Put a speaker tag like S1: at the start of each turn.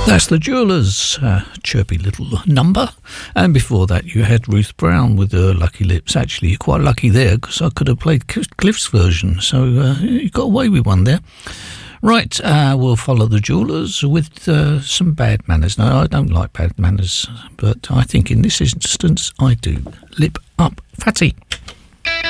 S1: That's the Jewelers, chirpy little number. And before that you had Ruth Brown with her Lucky Lips. Actually, you're quite lucky there because I could have played Cliff's version. So you got away with one there. Right, we'll follow the Jewelers with some Bad Manners. No, I don't like Bad Manners, but I think in this instance I do. Lip Up Fatty.